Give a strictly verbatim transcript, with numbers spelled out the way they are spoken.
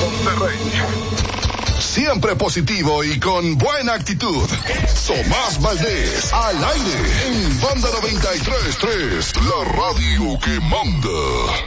Monterrey. Siempre positivo y con buena actitud. Tomás Valdés, al aire, en Banda noventa y tres punto tres, la radio que manda.